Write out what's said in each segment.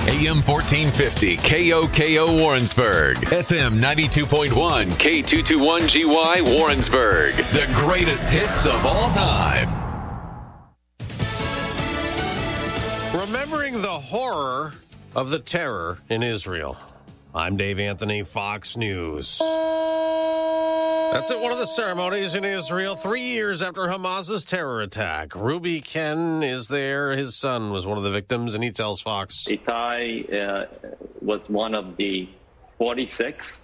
AM 1450 KOKO Warrensburg, FM 92.1 K221GY Warrensburg. The greatest hits of all time. Remembering the horror of the terror in Israel. I'm Dave Anthony, Fox News. That's at one of the ceremonies in Israel 3 years after Hamas's terror attack. Ruby Ken is there. His son was one of the victims, and he tells Fox. Itai was one of the 46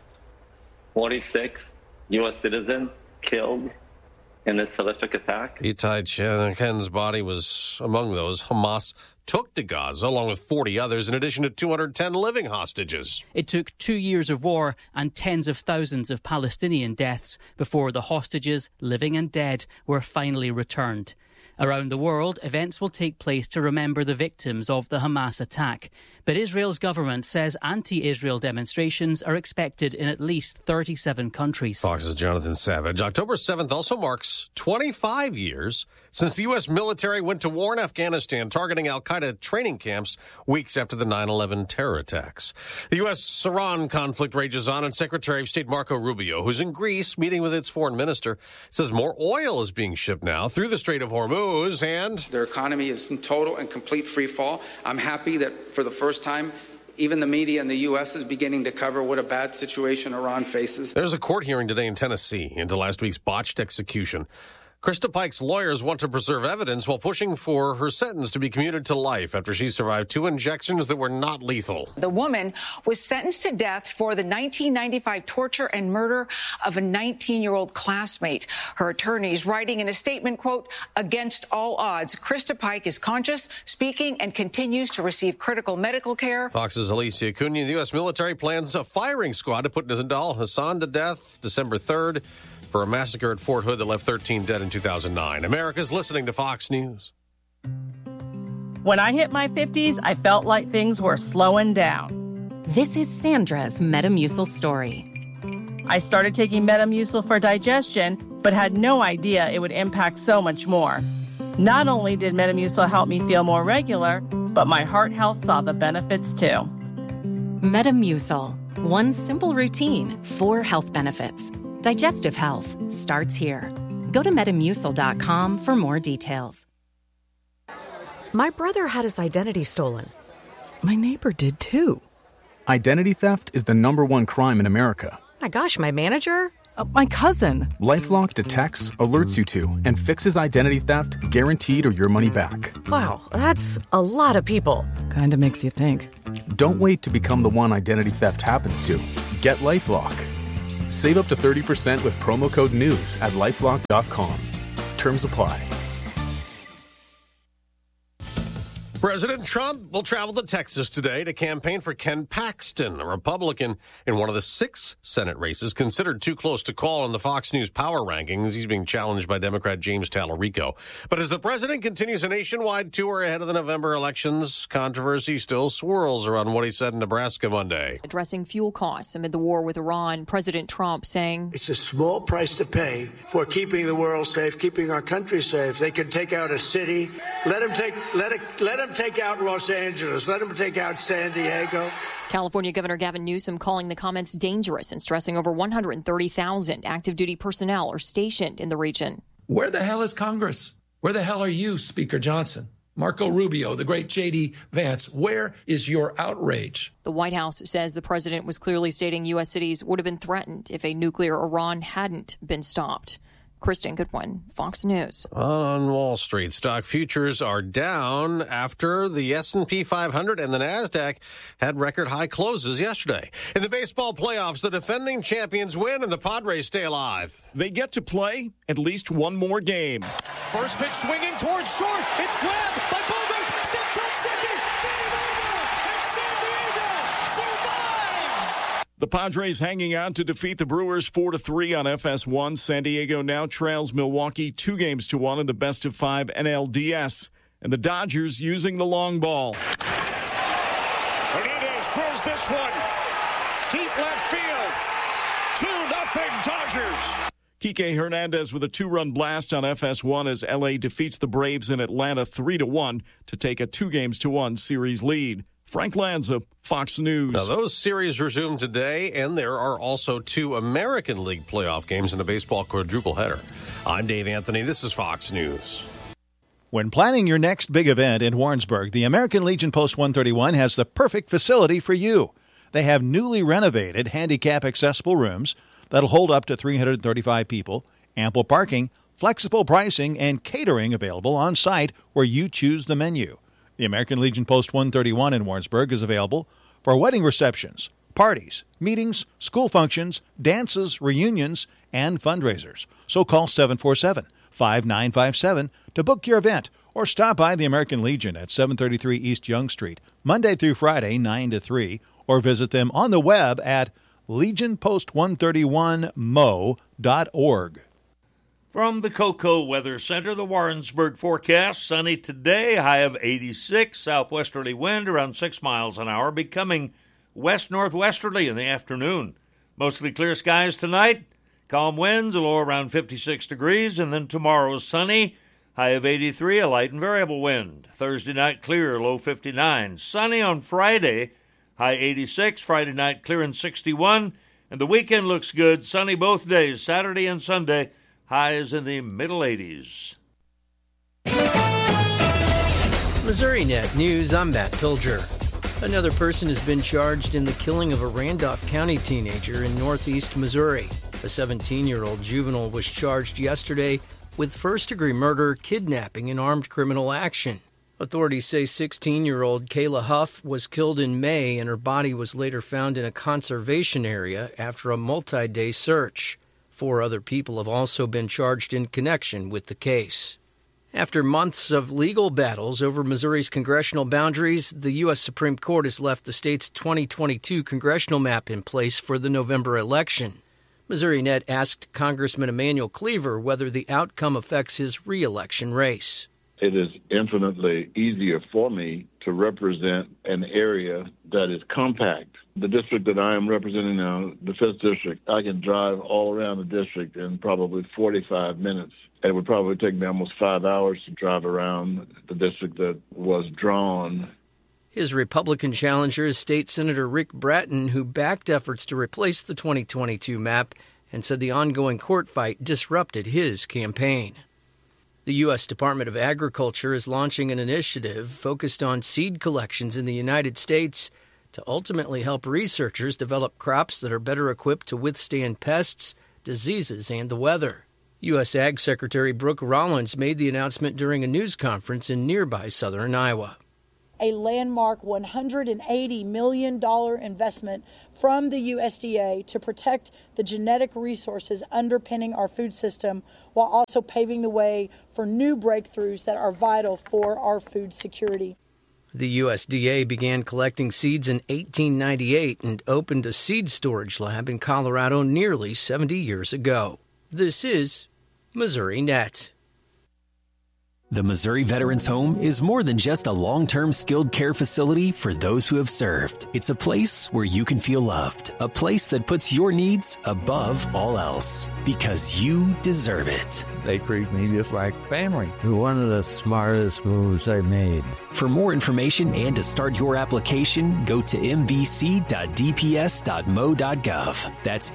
U.S. citizens killed in this horrific attack. Itai Ken's body was among those Hamas took to Gaza, along with 40 others, in addition to 210 living hostages. It took 2 years of war and tens of thousands of Palestinian deaths before the hostages, living and dead, were finally returned. Around the world, events will take place to remember the victims of the Hamas attack. But Israel's government says anti-Israel demonstrations are expected in at least 37 countries. Fox's Jonathan Savage. October 7th also marks 25 years since the U.S. military went to war in Afghanistan, targeting al-Qaeda training camps weeks after the 9/11 terror attacks. The U.S.-Iran conflict rages on, and Secretary of State Marco Rubio, who's in Greece meeting with its foreign minister, says more oil is being shipped now through the Strait of Hormuz, and their economy is in total and complete free fall. I'm happy that for the first time, even the media in the U.S. is beginning to cover what a bad situation Iran faces. There's a court hearing today in Tennessee into last week's botched execution. Krista Pike's lawyers want to preserve evidence while pushing for her sentence to be commuted to life after she survived 2 injections that were not lethal. The woman was sentenced to death for the 1995 torture and murder of a 19-year-old classmate. Her attorneys writing in a statement, quote, "Against all odds, Krista Pike is conscious, speaking, and continues to receive critical medical care." Fox's Alicia Cunha. The U.S. military plans a firing squad to put Nizam Hassan to death December 3rd. For a massacre at Fort Hood that left 13 dead in 2009. America's listening to Fox News. When I hit my 50s, I felt like things were slowing down. This is Sandra's Metamucil story. I started taking Metamucil for digestion, but had no idea it would impact so much more. Not only did Metamucil help me feel more regular, but my heart health saw the benefits too. Metamucil. One simple routine, 4 health benefits. Digestive health starts here. Go to Metamucil.com for more details. My brother had his identity stolen. My neighbor did too. Identity theft is the #1 crime in America. My gosh, my manager? My cousin. LifeLock detects, alerts you to, and fixes identity theft guaranteed or your money back. Wow, that's a lot of people. Kinda makes you think. Don't wait to become the one identity theft happens to. Get LifeLock. Save up to 30% with promo code NEWS at LifeLock.com. Terms apply. President Trump will travel to Texas today to campaign for Ken Paxton, a Republican in one of the 6 Senate races considered too close to call in the Fox News power rankings. He's being challenged by Democrat James Tallarico. But as the president continues a nationwide tour ahead of the November elections, controversy still swirls around what he said in Nebraska Monday. Addressing fuel costs amid the war with Iran, President Trump saying, "It's a small price to pay for keeping the world safe, keeping our country safe. They can take out a city. Let them take out Los Angeles. Let them take out San Diego." California Governor Gavin Newsom calling the comments dangerous and stressing over 130,000 active duty personnel are stationed in the region. Where the hell is Congress? Where the hell are you, Speaker Johnson? Marco Rubio, the great J.D. Vance, where is your outrage? The White House says the president was clearly stating U.S. cities would have been threatened if a nuclear Iran hadn't been stopped. Kristen Goodwin, Fox News. On Wall Street, stock futures are down after the S&P 500 and the NASDAQ had record high closes yesterday. In the baseball playoffs, the defending champions win and the Padres stay alive. They get to play at least one more game. First pitch swinging towards short. It's grabbed by Bogaerts. Steps on second. Game over. And San Diego survives. The Padres hanging on to defeat the Brewers 4-3 on FS1. San Diego now trails Milwaukee 2-1 in the best-of-5 NLDS. And the Dodgers using the long ball. Hernandez drills this one. Deep left field. 2-0 Dodgers. Kike Hernandez with a 2-run blast on FS1 as LA defeats the Braves in Atlanta 3-1 to take a 2-1 series lead. Frank Lanza, Fox News. Now, those series resume today, and there are also 2 American League playoff games in a baseball quadruple header. I'm Dave Anthony. This is Fox News. When planning your next big event in Warrensburg, the American Legion Post 131 has the perfect facility for you. They have newly renovated handicap-accessible rooms that'll hold up to 335 people, ample parking, flexible pricing, and catering available on site where you choose the menu. The American Legion Post 131 in Warrensburg is available for wedding receptions, parties, meetings, school functions, dances, reunions, and fundraisers. So call 747-5957 to book your event or stop by the American Legion at 733 East Young Street, Monday through Friday, 9 to 3, or visit them on the web at legionpost131mo.org. From the Cocoa Weather Center, the Warrensburg forecast, sunny today, high of 86, southwesterly wind around 6 miles an hour, becoming west-northwesterly in the afternoon. Mostly clear skies tonight, calm winds, a low around 56 degrees, and then tomorrow sunny, high of 83, a light and variable wind. Thursday night clear, low 59. Sunny on Friday, high 86, Friday night clear and 61, and the weekend looks good, sunny both days, Saturday and Sunday, highs in the middle 80s. Missouri Net News, I'm Matt Pilger. Another person has been charged in the killing of a Randolph County teenager in northeast Missouri. A 17-year-old juvenile was charged yesterday with first-degree murder, kidnapping, and armed criminal action. Authorities say 16-year-old Kayla Huff was killed in May, and her body was later found in a conservation area after a multi-day search. 4 other people have also been charged in connection with the case. After months of legal battles over Missouri's congressional boundaries, the U.S. Supreme Court has left the state's 2022 congressional map in place for the November election. Missouri Net asked Congressman Emanuel Cleaver whether the outcome affects his re-election race. It is infinitely easier for me to represent an area that is compact. The district that I am representing now, the 5th District, I can drive all around the district in probably 45 minutes. It would probably take me almost 5 hours to drive around the district that was drawn. His Republican challenger is State Senator Rick Bratton, who backed efforts to replace the 2022 map and said the ongoing court fight disrupted his campaign. The U.S. Department of Agriculture is launching an initiative focused on seed collections in the United States to ultimately help researchers develop crops that are better equipped to withstand pests, diseases, and the weather. U.S. Ag Secretary Brooke Rollins made the announcement during a news conference in nearby southern Iowa. A landmark $180 million investment from the USDA to protect the genetic resources underpinning our food system, while also paving the way for new breakthroughs that are vital for our food security. The USDA began collecting seeds in 1898 and opened a seed storage lab in Colorado nearly 70 years ago. This is Missouri Net. The Missouri Veterans Home is more than just a long-term skilled care facility for those who have served. It's a place where you can feel loved, a place that puts your needs above all else, because you deserve it. They treat me just like family. One of the smartest moves I made. For more information and to start your application, go to mvc.dps.mo.gov. That's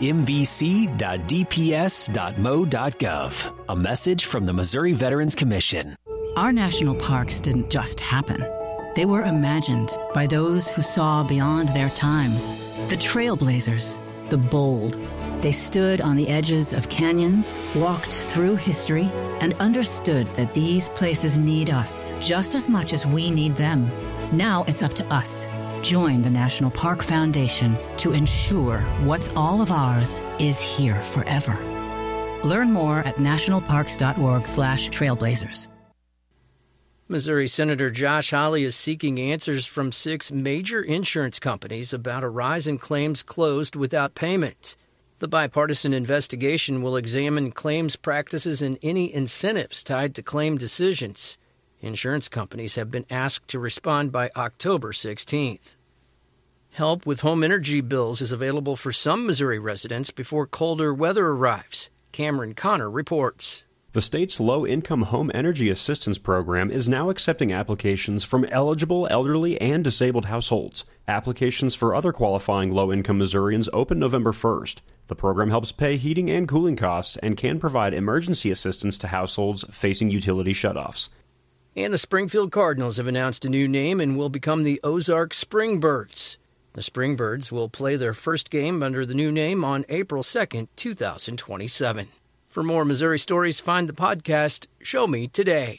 mvc.dps.mo.gov. A message from the Missouri Veterans Commission. Our national parks didn't just happen. They were imagined by those who saw beyond their time. The trailblazers, the bold. They stood on the edges of canyons, walked through history, and understood that these places need us just as much as we need them. Now it's up to us. Join the National Park Foundation to ensure what's all of ours is here forever. Learn more at nationalparks.org/trailblazers. Missouri Senator Josh Hawley is seeking answers from 6 major insurance companies about a rise in claims closed without payment. The bipartisan investigation will examine claims practices and any incentives tied to claim decisions. Insurance companies have been asked to respond by October 16th. Help with home energy bills is available for some Missouri residents before colder weather arrives. Cameron Connor reports. The state's low-income home energy assistance program is now accepting applications from eligible elderly and disabled households. Applications for other qualifying low-income Missourians open November 1st. The program helps pay heating and cooling costs and can provide emergency assistance to households facing utility shutoffs. And the Springfield Cardinals have announced a new name and will become the Ozark Springbirds. The Springbirds will play their first game under the new name on April 2nd, 2027. For more Missouri stories, find the podcast Show Me Today.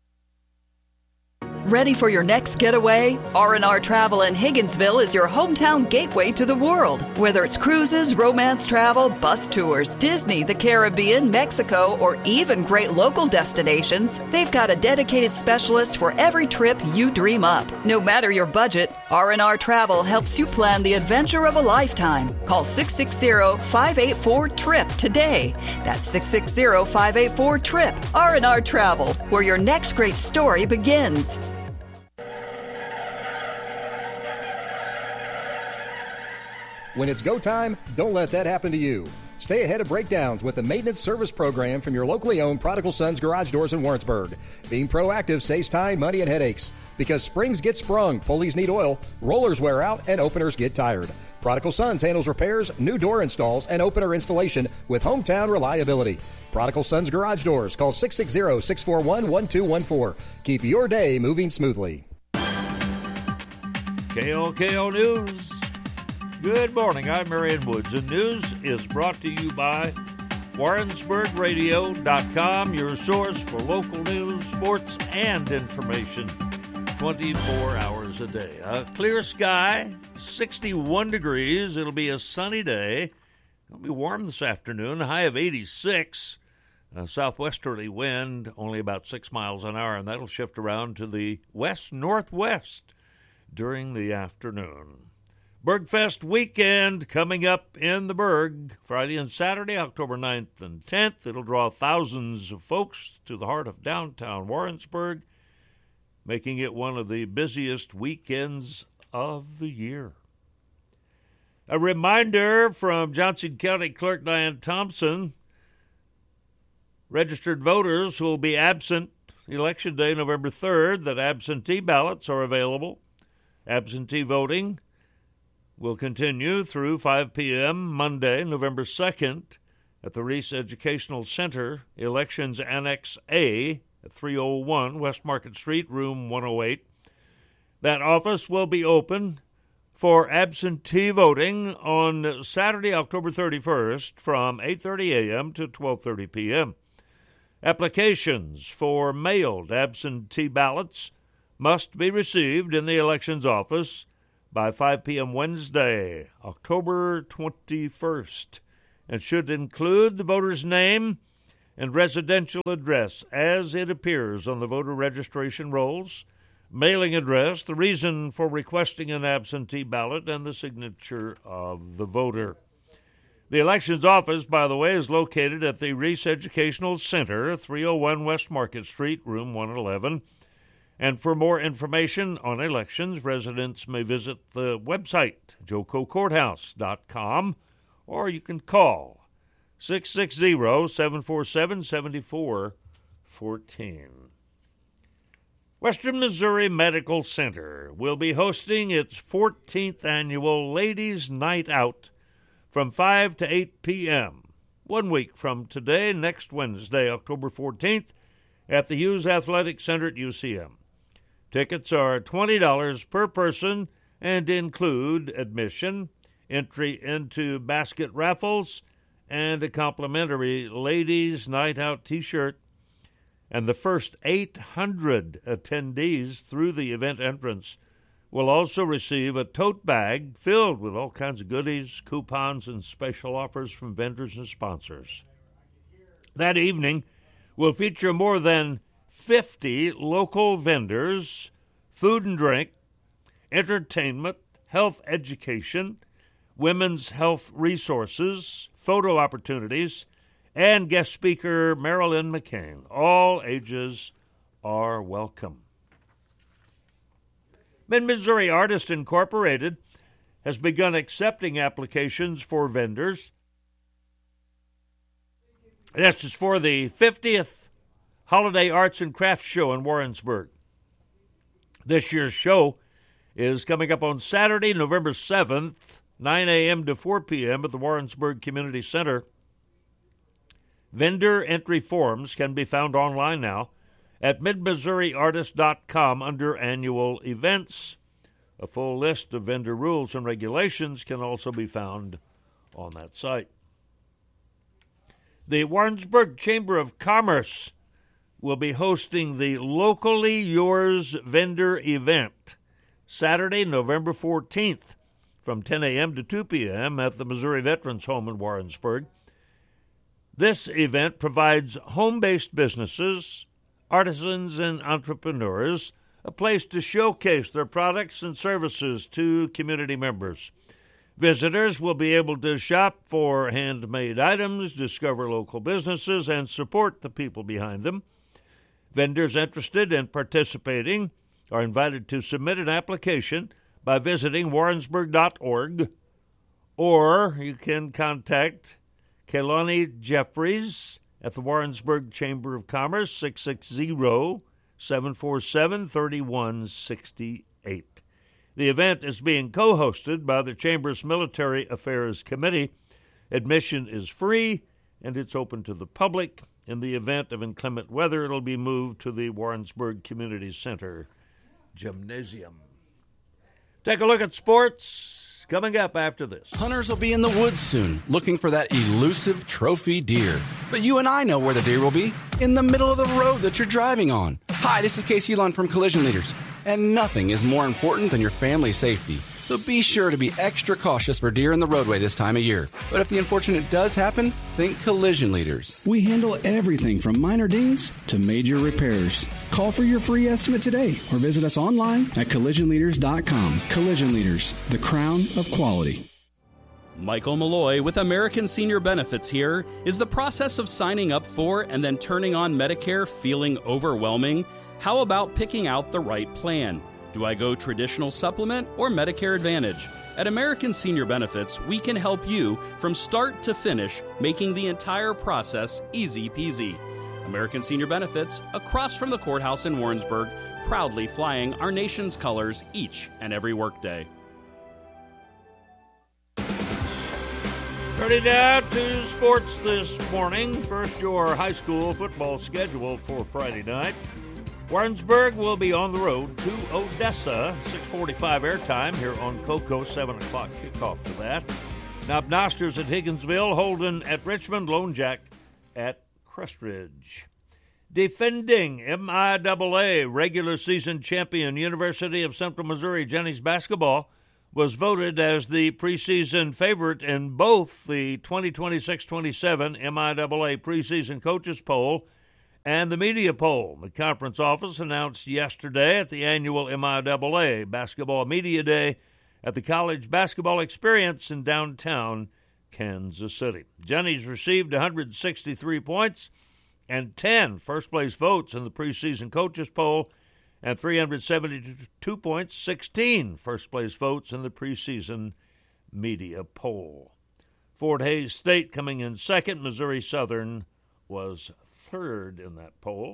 Ready for your next getaway? R&R Travel in Higginsville is your hometown gateway to the world. Whether it's cruises, romance travel, bus tours, Disney, the Caribbean, Mexico, or even great local destinations, they've got a dedicated specialist for every trip you dream up. No matter your budget, R&R Travel helps you plan the adventure of a lifetime. Call 660-584-TRIP today. That's 660-584-TRIP. R&R Travel, where your next great story begins. When it's go time, don't let that happen to you. Stay ahead of breakdowns with the maintenance service program from your locally owned Prodigal Sons Garage Doors in Warrensburg. Being proactive saves time, money, and headaches. Because springs get sprung, pulleys need oil, rollers wear out, and openers get tired. Prodigal Sons handles repairs, new door installs, and opener installation with hometown reliability. Prodigal Sons Garage Doors. Call 660-641-1214. Keep your day moving smoothly. KOKO News. Good morning, I'm Marion Woods. The news is brought to you by WarrensburgRadio.com, your source for local news, sports, and information 24 hours a day. A clear sky, 61 degrees. It'll be a sunny day. It'll be warm this afternoon, a high of 86. A southwesterly wind, only about 6 miles an hour, and that'll shift around to the west-northwest during the afternoon. Bergfest weekend coming up in the Berg, Friday and Saturday, October 9th and 10th. It'll draw thousands of folks to the heart of downtown Warrensburg, making it one of the busiest weekends of the year. A reminder from Johnson County Clerk Diane Thompson, registered voters who will be absent Election Day, November 3rd, that absentee ballots are available. Absentee voting will continue through 5 p.m. Monday, November 2nd, at the Reese Educational Center, Elections Annex A, at 301 West Market Street, room 108. That office will be open for absentee voting on Saturday, October 31st, from 8:30 a.m. to 12:30 p.m. Applications for mailed absentee ballots must be received in the elections office by 5 p.m. Wednesday, October 21st, and should include the voter's name and residential address as it appears on the voter registration rolls, mailing address, the reason for requesting an absentee ballot, and the signature of the voter. The elections office, by the way, is located at the Reese Educational Center, 301 West Market Street, room 111. And for more information on elections, residents may visit the website, jococourthouse.com, or you can call 660-747-7414. Western Missouri Medical Center will be hosting its 14th annual Ladies' Night Out from 5 to 8 p.m. 1 week from today, next Wednesday, October 14th, at the Hughes Athletic Center at UCM. Tickets are $20 per person and include admission, entry into basket raffles, and a complimentary Ladies' Night Out T-shirt. And the first 800 attendees through the event entrance will also receive a tote bag filled with all kinds of goodies, coupons, and special offers from vendors and sponsors. That evening will feature more than 50 local vendors, food and drink, entertainment, health education, women's health resources, photo opportunities, and guest speaker Marilyn McCain. All ages are welcome. Mid-Missouri Artists Incorporated has begun accepting applications for vendors This is for the 50th Holiday Arts and Crafts Show in Warrensburg. This year's show is coming up on Saturday, November 7th, 9 a.m. to 4 p.m. at the Warrensburg Community Center. Vendor entry forms can be found online now at midmissouriartist.com under annual events. A full list of vendor rules and regulations can also be found on that site. The Warrensburg Chamber of Commerce will be hosting the Locally Yours vendor event Saturday, November 14th from 10 a.m. to 2 p.m. at the Missouri Veterans Home in Warrensburg. This event provides home-based businesses, artisans, and entrepreneurs a place to showcase their products and services to community members. Visitors will be able to shop for handmade items, discover local businesses, and support the people behind them. Vendors interested in participating are invited to submit an application by visiting warrensburg.org, or you can contact Kelani Jeffries at the Warrensburg Chamber of Commerce, 660-747-3168. The event is being co-hosted by the Chamber's Military Affairs Committee. Admission is free, and it's open to the public. In the event of inclement weather, it'll be moved to the Warrensburg Community Center Gymnasium. Take a look at sports coming up after this. Hunters will be in the woods soon, looking for that elusive trophy deer. But you and I know where the deer will be, in the middle of the road that you're driving on. Hi, this is Casey Lund from Collision Leaders, and nothing is more important than your family's safety. So be sure to be extra cautious for deer in the roadway this time of year. But if the unfortunate does happen, think Collision Leaders. We handle everything from minor dings to major repairs. Call for your free estimate today or visit us online at collisionleaders.com. Collision Leaders, the crown of quality. Michael Malloy with American Senior Benefits here. Is the process of signing up for and then turning on Medicare feeling overwhelming? How about picking out the right plan? Do I go traditional supplement or Medicare Advantage? At American Senior Benefits, we can help you from start to finish, making the entire process easy peasy. American Senior Benefits, across from the courthouse in Warrensburg, proudly flying our nation's colors each and every workday. Turning now to sports this morning. First, your high school football schedule for Friday night. Warrensburg will be on the road to Odessa, 6:45 airtime here on Coco, 7 o'clock kickoff for that. Knob-Nosters at Higginsville, Holden at Richmond, Lone Jack at Crestridge. Defending MIAA regular season champion University of Central Missouri Jennies basketball was voted as the preseason favorite in both the 2026-27 MIAA preseason coaches poll and the media poll. The conference office announced yesterday at the annual MIAA Basketball Media Day at the College Basketball Experience in downtown Kansas City. Jennies received 163 points and 10 first-place votes in the preseason coaches poll and 372 points, 16 first-place votes in the preseason media poll. Fort Hays State coming in second. Missouri Southern was third in that poll.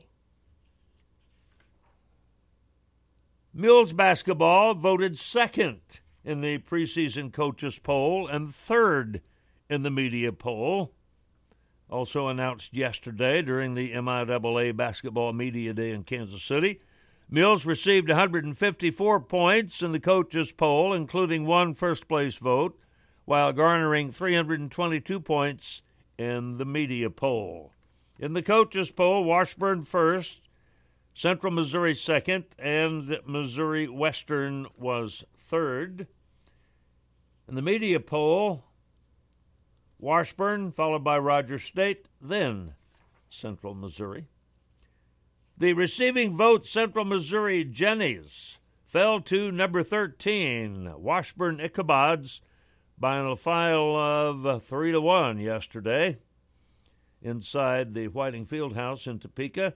Mules basketball voted second in the preseason coaches poll and third in the media poll. Also announced yesterday during the MIAA Basketball Media Day in Kansas City, Mules received 154 points in the coaches poll, including one first-place vote, while garnering 322 points in the media poll. In the coaches poll, Washburn first, Central Missouri second, and Missouri Western was third. In the media poll, Washburn, followed by Rogers State, then Central Missouri. The receiving vote, Central Missouri Jennies, fell to number 13, Washburn Ichabods, by a file of 3-1 yesterday inside the Whiting Fieldhouse in Topeka.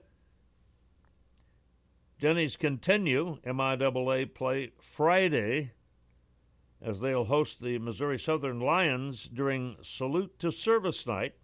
Jennies continue MIAA play Friday as they'll host the Missouri Southern Lions during Salute to Service Night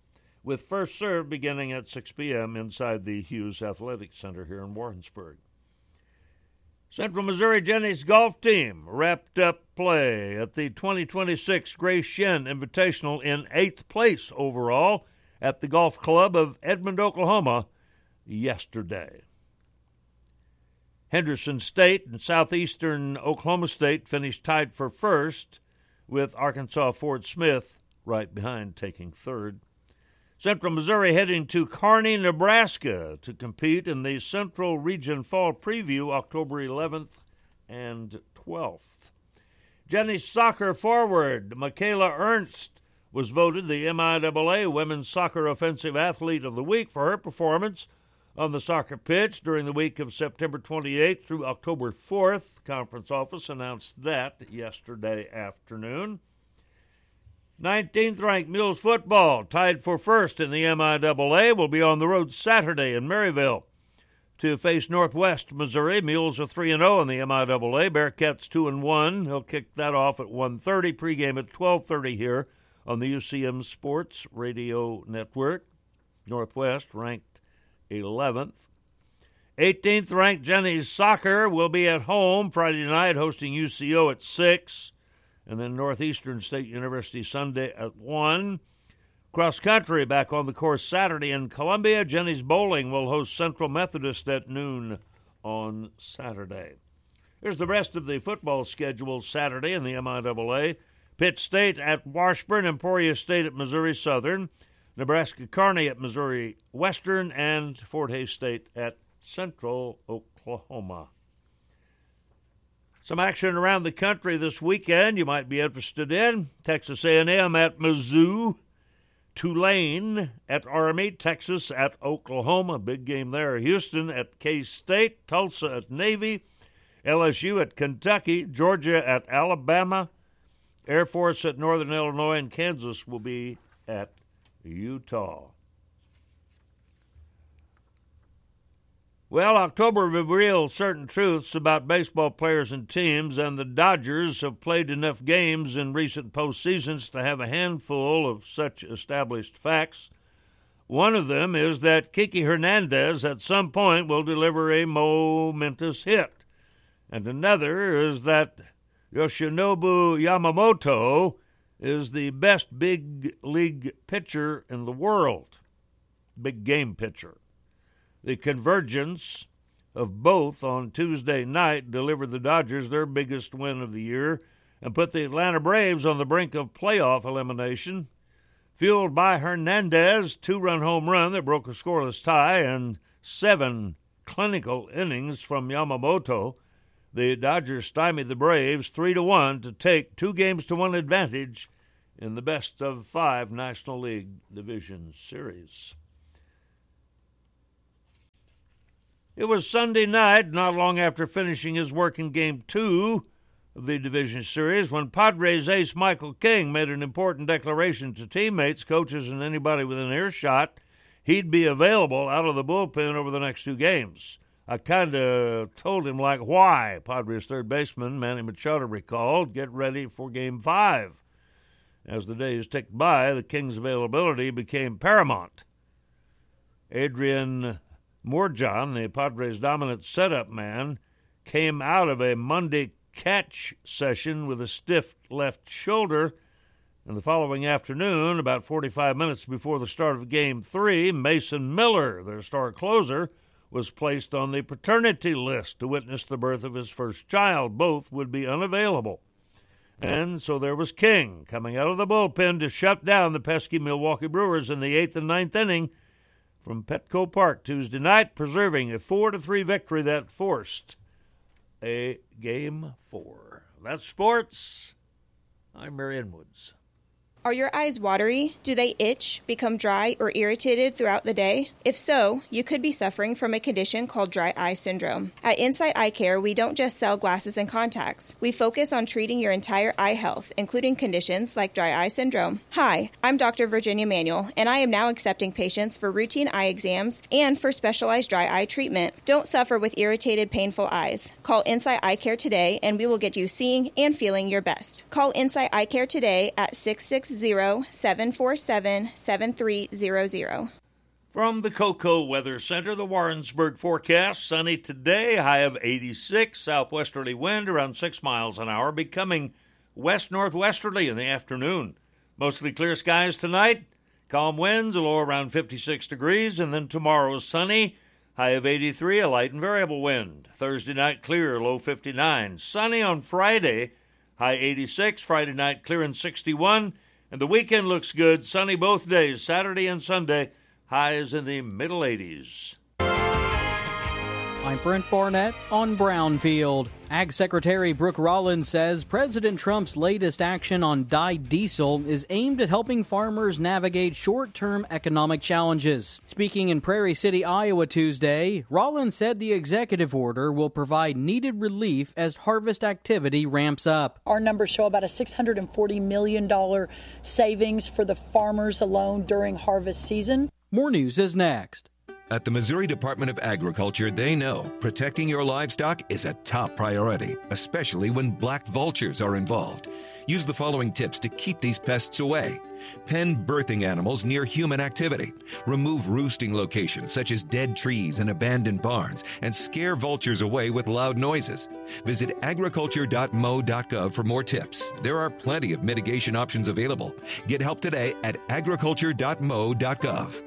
with first serve beginning at 6 p.m. inside the Hughes Athletic Center here in Warrensburg. Central Missouri Jennies golf team wrapped up play at the 2026 Grace Shin Invitational in 8th place overall at the Golf Club of Edmond, Oklahoma, yesterday. Henderson State and Southeastern Oklahoma State finished tied for first, with Arkansas Fort Smith right behind, taking third. Central Missouri heading to Kearney, Nebraska to compete in the Central Region Fall Preview October 11th and 12th. Jennies soccer forward Michaela Ernst was voted the MIAA Women's Soccer Offensive Athlete of the Week for her performance on the soccer pitch during the week of September 28th through October 4th. Conference office announced that yesterday afternoon. 19th-ranked Mules football, tied for first in the MIAA, will be on the road Saturday in Maryville to face Northwest Missouri. Mules are 3-0 in the MIAA. Bearcats 2-1. They'll kick that off at 1:30. Pregame at 12:30 here on the UCM Sports Radio Network. Northwest ranked 11th. 18th-ranked Jennies soccer will be at home Friday night, hosting UCO at 6. And then Northeastern State University Sunday at 1. Cross country back on the course Saturday in Columbia. Jennies bowling will host Central Methodist at noon on Saturday. Here's the rest of the football schedule Saturday in the MIAA. Pitt State at Washburn, Emporia State at Missouri Southern, Nebraska Kearney at Missouri Western, and Fort Hays State at Central Oklahoma. Some action around the country this weekend you might be interested in. Texas A&M at Mizzou, Tulane at Army, Texas at Oklahoma, big game there. Houston at K-State, Tulsa at Navy, LSU at Kentucky, Georgia at Alabama, Air Force at Northern Illinois, and Kansas will be at Utah. Well, October revealed certain truths about baseball players and teams, and the Dodgers have played enough games in recent postseasons to have a handful of such established facts. One of them is that Kiki Hernandez at some point will deliver a momentous hit. And another is that Yoshinobu Yamamoto is the best big league pitcher in the world, big game pitcher. The convergence of both on Tuesday night delivered the Dodgers their biggest win of the year and put the Atlanta Braves on the brink of playoff elimination. Fueled by Hernandez' two-run home run that broke a scoreless tie and 7 clinical innings from Yamamoto, the Dodgers stymied the Braves 3-1 to take 2-1 advantage in the best-of-5 National League Division Series. It was Sunday night, not long after finishing his work in Game 2 of the Division Series, when Padres ace Michael King made an important declaration to teammates, coaches, and anybody within earshot. He'd be available out of the bullpen over the next 2 games. I kind of told him, like, why? Padres third baseman Manny Machado recalled, get ready for Game 5. As the days ticked by, the King's availability became paramount. Adrian Morejon, the Padres' dominant setup man, came out of a Monday catch session with a stiff left shoulder, and the following afternoon, about 45 minutes before the start of Game 3, Mason Miller, their star closer, was placed on the paternity list to witness the birth of his first child. Both would be unavailable. And so there was King coming out of the bullpen to shut down the pesky Milwaukee Brewers in the 8th and 9th inning from Petco Park Tuesday night, preserving a 4-3 victory that forced a Game 4. That's sports. I'm Marion Woods. Are your eyes watery? Do they itch, become dry, or irritated throughout the day? If so, you could be suffering from a condition called dry eye syndrome. At Insight Eye Care, we don't just sell glasses and contacts. We focus on treating your entire eye health, including conditions like dry eye syndrome. Hi, I'm Dr. Virginia Manuel, and I am now accepting patients for routine eye exams and for specialized dry eye treatment. Don't suffer with irritated, painful eyes. Call Insight Eye Care today, and we will get you seeing and feeling your best. Call Insight Eye Care today at 660 660-747-7300. From the Cocoa Weather Center, the Warrensburg forecast. Sunny today, high of 86, southwesterly wind around 6 miles an hour, becoming west-northwesterly in the afternoon. Mostly clear skies tonight, calm winds, a low around 56 degrees, and then tomorrow sunny, high of 83, a light and variable wind. Thursday night clear, low 59. Sunny on Friday, high 86, Friday night clear and 61, and the weekend looks good, sunny both days, Saturday and Sunday, highs in the middle 80s. I'm Brent Barnett on Brownfield. Ag Secretary Brooke Rollins says President Trump's latest action on dyed diesel is aimed at helping farmers navigate short-term economic challenges. Speaking in Prairie City, Iowa Tuesday, Rollins said the executive order will provide needed relief as harvest activity ramps up. Our numbers show about a $640 million savings for the farmers alone during harvest season. More news is next. At the Missouri Department of Agriculture, they know protecting your livestock is a top priority, especially when black vultures are involved. Use the following tips to keep these pests away. Pen birthing animals near human activity. Remove roosting locations such as dead trees and abandoned barns, and scare vultures away with loud noises. Visit agriculture.mo.gov for more tips. There are plenty of mitigation options available. Get help today at agriculture.mo.gov.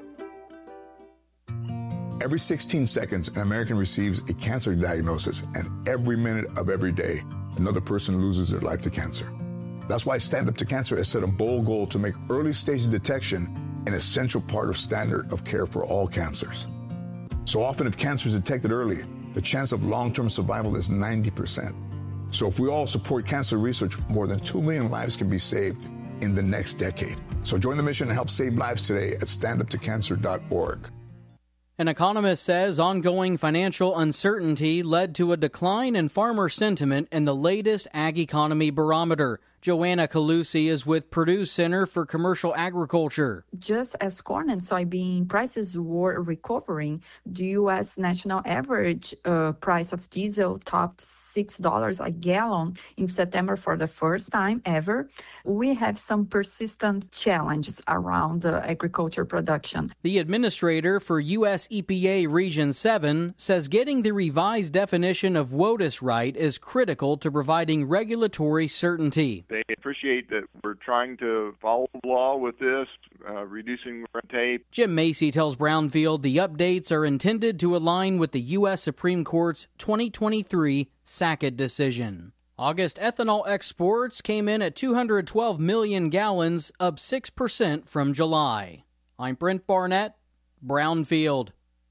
Every 16 seconds, an American receives a cancer diagnosis, and every minute of every day, another person loses their life to cancer. That's why Stand Up to Cancer has set a bold goal to make early-stage detection an essential part of standard of care for all cancers. So often, if cancer is detected early, the chance of long-term survival is 90%. So if we all support cancer research, more than 2 million lives can be saved in the next decade. So join the mission and help save lives today at standuptocancer.org. An economist says ongoing financial uncertainty led to a decline in farmer sentiment in the latest Ag Economy Barometer. Joanna Calusi is with Purdue Center for Commercial Agriculture. Just as corn and soybean prices were recovering, the U.S. national average price of diesel topped $6 a gallon in September for the first time ever. We have some persistent challenges around agriculture production. The administrator for U.S. EPA Region 7 says getting the revised definition of WOTUS right is critical to providing regulatory certainty. They appreciate that we're trying to follow the law with this, reducing red tape. Jim Macy tells Brownfield the updates are intended to align with the U.S. Supreme Court's 2023 Sackett decision. August ethanol exports came in at 212 million gallons, up 6% from July. I'm Brent Barnett, Brownfield.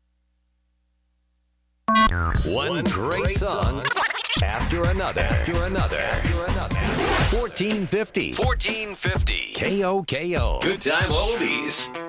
One great song after another. 1450. KOKO. Good time oldies.